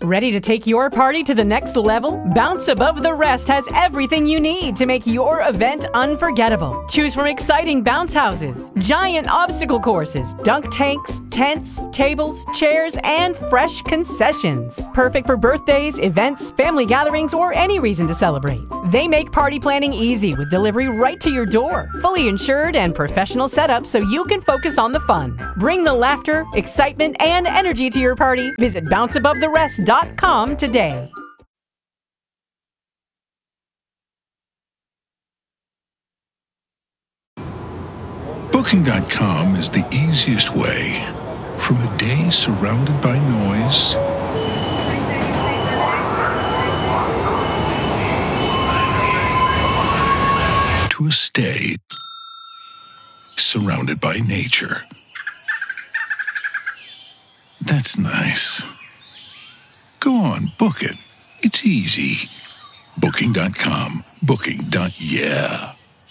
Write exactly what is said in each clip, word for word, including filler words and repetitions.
Ready to take your party to the next level? Bounce Above the Rest has everything you need to make your event unforgettable. Choose from exciting bounce houses, giant obstacle courses, dunk tanks, tents, tables, chairs, and fresh concessions. Perfect for birthdays, events, family gatherings, or any reason to celebrate. They make party planning easy with delivery right to your door. Fully insured and professional setup so you can focus on the fun. Bring the laughter, excitement, and energy to your party. Visit bounce above the rest dot com today. Booking dot com is the easiest way from a day surrounded by noise to a stay surrounded by nature. That's nice. Go on, book it. It's easy. Booking dot com. Booking. Yeah.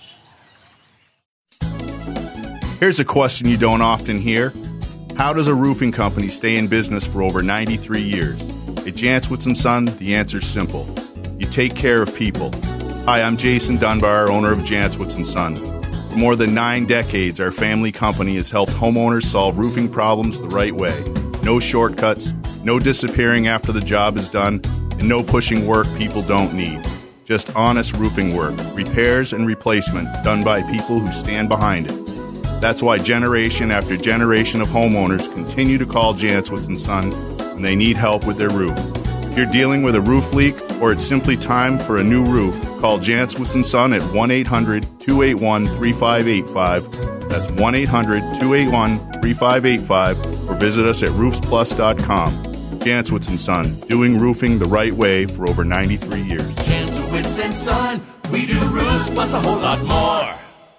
Here's a question you don't often hear. How does a roofing company stay in business for over ninety-three years? At Jantzwitz and Son, the answer's simple. You take care of people. Hi, I'm Jason Dunbar, owner of Jantzwitz and Son. For more than nine decades, our family company has helped homeowners solve roofing problems the right way. No shortcuts, no disappearing after the job is done, and no pushing work people don't need. Just honest roofing work, repairs and replacement done by people who stand behind it. That's why generation after generation of homeowners continue to call Jantzwitz and Son when they need help with their roof. If you're dealing with a roof leak or it's simply time for a new roof, call Jantzwitz and Son at one eight hundred two eight one three five eight five. That's one eight hundred two eight one three five eight five, or visit us at roofs plus dot com. Jantzwitz and Son, doing roofing the right way for over ninety-three years. Jantzwitz and Son, we do roofs plus a whole lot more.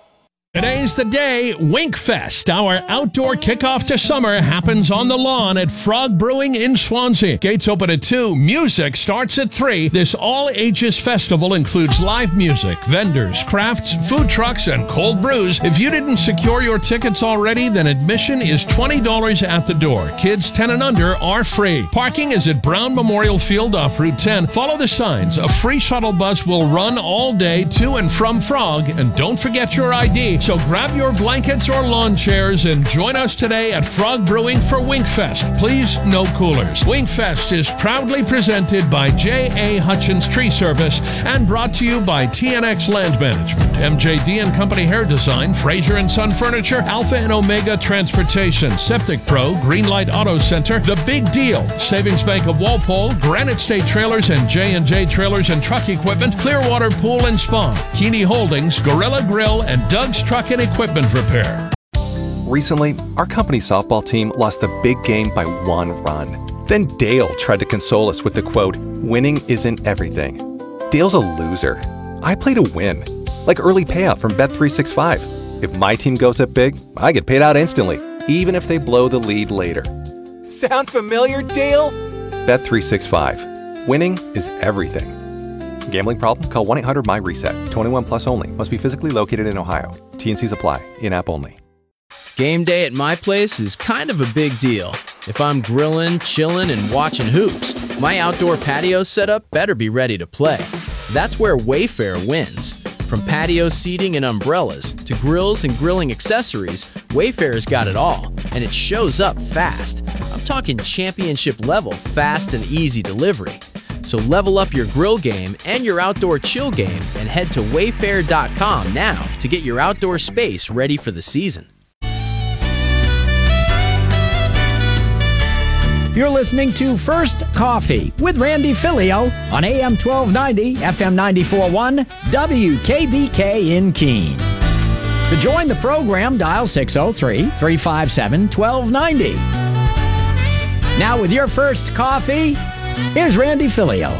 Today's the day. Winkfest, our outdoor kickoff to summer, happens on the lawn at Frog Brewing in Swansea. Gates open at two. Music starts at three. This all-ages festival includes live music, vendors, crafts, food trucks, and cold brews. If you didn't secure your tickets already, then admission is twenty dollars at the door. Kids ten and under are free. Parking is at Brown Memorial Field off Route ten. Follow the signs. A free shuttle bus will run all day to and from Frog. And don't forget your I D. So grab your blankets or lawn chairs and join us today at Frog Brewing for Winkfest. Please, no coolers. Winkfest is proudly presented by J A. Hutchins Tree Service and brought to you by T N X Land Management, M J D and Company Hair Design, Fraser and Son Furniture, Alpha and Omega Transportation, Septic Pro, Greenlight Auto Center, The Big Deal, Savings Bank of Walpole, Granite State Trailers and J and J Trailers and Truck Equipment, Clearwater Pool and Spa, Keeney Holdings, Gorilla Grill, and Doug's Truck and Equipment Repair. Recently, our company softball team lost the big game by one run. Then Dale tried to console us with the quote, "Winning isn't everything." Dale's a loser. I play to win. Like early payout from Bet three sixty-five. If my team goes up big, I get paid out instantly, even if they blow the lead later. Sound familiar, Dale? Bet three sixty-five. Winning is everything. Gambling problem? Call one eight hundred M Y reset. twenty-one plus only. Must be physically located in Ohio. T N Cs apply. In-app only. Game day at my place is kind of a big deal. If I'm grilling, chilling, and watching hoops, my outdoor patio setup better be ready to play. That's where Wayfair wins. From patio seating and umbrellas to grills and grilling accessories, Wayfair's got it all, and it shows up fast. I'm talking championship level fast and easy delivery. So level up your grill game and your outdoor chill game and head to wayfair dot com now to get your outdoor space ready for the season. You're listening to First Coffee with Randy Filio on A M twelve ninety, F M ninety-four point one, W K B K in Keene. To join the program, dial six oh three, three five seven, one two nine oh. Now with your First Coffee, here's Randy Filio.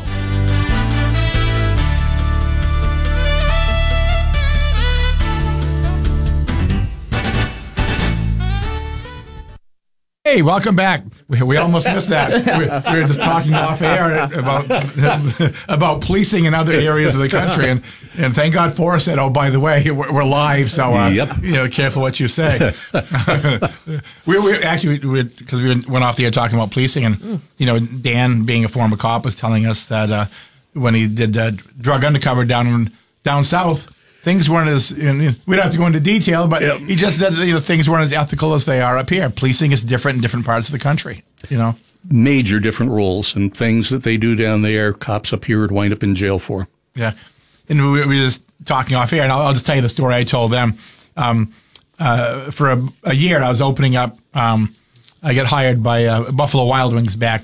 Hey, welcome back. We, we almost missed that. We, we were just talking off air about about policing in other areas of the country, and, and thank God Forrest said, "Oh, by the way, we're, we're live, so uh, yep. you know, careful what you say." we, we actually because we, we went off the air talking about policing, and you know, Dan, being a former cop, was telling us that uh, when he did uh, drug undercover down in, down south. Things weren't as, you know, we don't have to go into detail, but yep. he just said, you know, things weren't as ethical as they are up here. Policing is different in different parts of the country, you know. Major different rules and things that they do down there, cops up here would wind up in jail for. Yeah. And we, we were just talking off air, and I'll, I'll just tell you the story I told them. Um, uh, for a, a year, I was opening up, um, I got hired by uh, Buffalo Wild Wings back